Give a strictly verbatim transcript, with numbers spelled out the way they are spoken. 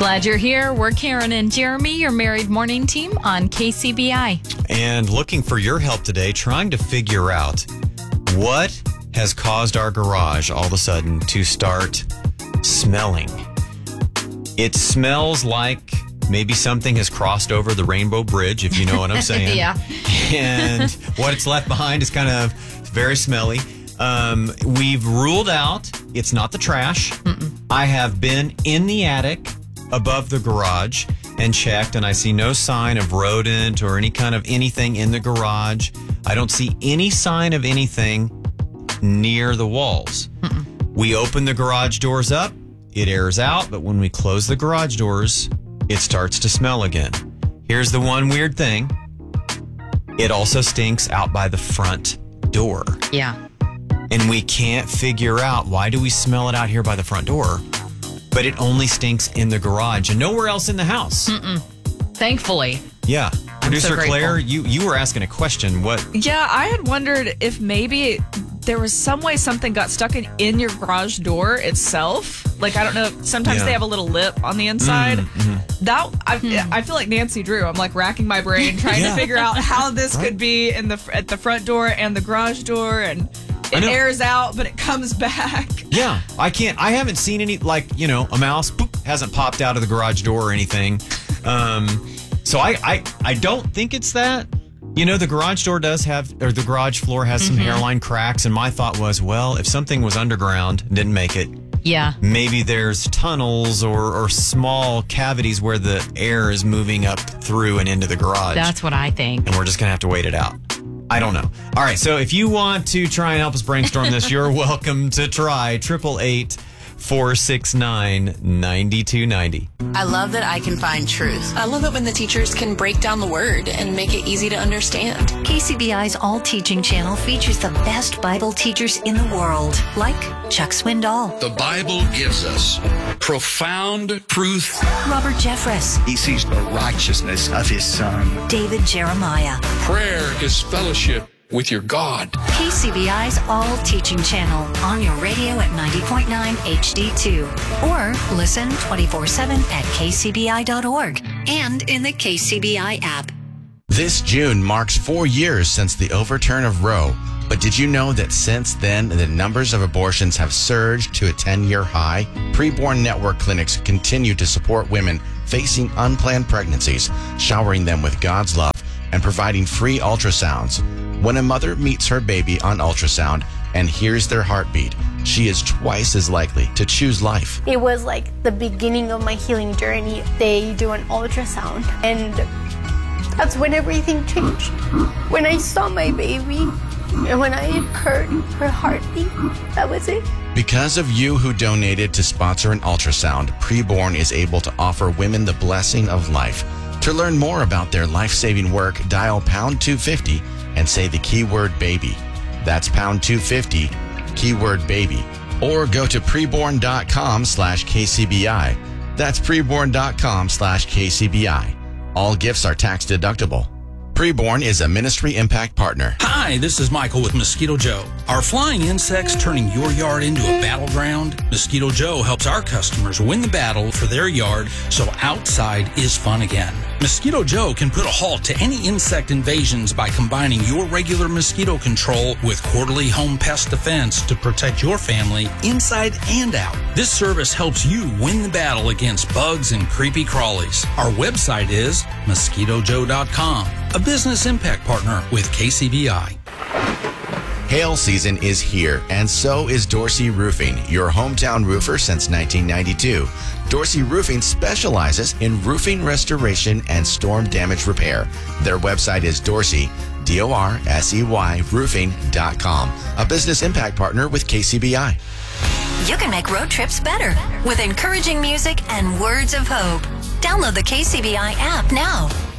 Glad you're here. We're Karen and Jeremy, your married morning team on K C B I. And looking for your help today, trying to figure out what has caused our garage all of a sudden to start smelling. It smells like maybe something has crossed over the Rainbow Bridge, if you know what I'm saying. Yeah. And what it's left behind is kind of very smelly. Um, we've ruled out it's not the trash. Mm-mm. I have been in the attic above the garage and checked, and I see no sign of rodent or any kind of anything in the garage. I don't see any sign of anything near the walls. Mm-mm. We open the garage doors up, it airs out, but when we close the garage doors, it starts to smell again. Here's the one weird thing. It also stinks out by the front door. Yeah. And we can't figure out, why do we smell it out here by the front door, but it only stinks in the garage and nowhere else in the house? Mm-mm. Thankfully. Yeah. Producer so Claire, you, you were asking a question. What? Yeah, I had wondered if maybe there was some way something got stuck in, in your garage door itself. Like, I don't know. Sometimes Yeah. they have a little lip on the inside. Mm-hmm. That I, Hmm. I feel like Nancy Drew. I'm like racking my brain trying Yeah. to figure out how this Right. could be in the at the front door and the garage door, and I it know. airs out, but it comes back. Yeah, I can't. I haven't seen any, like, you know, a mouse boop, hasn't popped out of the garage door or anything. Um, so I, I, I don't think it's that. You know, the garage door does have, or the garage floor has some Mm-hmm. hairline cracks. And my thought was, well, if something was underground, didn't make it, Yeah. maybe there's tunnels or, or small cavities where the air is moving up through and into the garage. That's what I think. And we're just going to have to wait it out. I don't know. All right. So if you want to try and help us brainstorm this, you're welcome to try. eight eight eight, four six nine, nine two nine zero. I love that I can find truth. I love it when the teachers can break down the word and make it easy to understand. K C B I's All Teaching channel features the best Bible teachers in the world, like Chuck Swindoll, The Bible gives us profound truth. Robert Jeffress, He sees the righteousness of his son. David Jeremiah. Prayer is fellowship with your God. K C B I's All Teaching channel on your radio at ninety point nine H D two. Or listen twenty-four seven at K C B I dot org and in the K C B I app. This June marks four years since the overturn of Roe. But did you know that since then, the numbers of abortions have surged to a ten-year high? Preborn Network clinics continue to support women facing unplanned pregnancies, showering them with God's love and providing free ultrasounds. When a mother meets her baby on ultrasound and hears their heartbeat, she is twice as likely to choose life. It was like the beginning of my healing journey. They do an ultrasound, and that's when everything changed. When I saw my baby and when I heard her heartbeat, that was it. Because of you who donated to sponsor an ultrasound, Preborn is able to offer women the blessing of life. To learn more about their life-saving work, dial pound two fifty and say the keyword baby. That's pound two fifty, keyword baby. Or go to preborn.com slash KCBI. That's preborn.com slash KCBI. All gifts are tax deductible. Preborn is a Ministry Impact Partner. Hi, this is Michael with Mosquito Joe. Are flying insects turning your yard into a battleground? Mosquito Joe helps our customers win the battle for their yard so outside is fun again. Mosquito Joe can put a halt to any insect invasions by combining your regular mosquito control with quarterly home pest defense to protect your family inside and out. This service helps you win the battle against bugs and creepy crawlies. Our website is mosquito joe dot com, a business impact partner with K C B I. Hail season is here, and so is Dorsey Roofing, your hometown roofer since nineteen ninety-two. Dorsey Roofing specializes in roofing restoration and storm damage repair. Their website is Dorsey, D O R S E Y, roofing dot com, a business impact partner with K C B I. You can make road trips better with encouraging music and words of hope. Download the K C B I app now.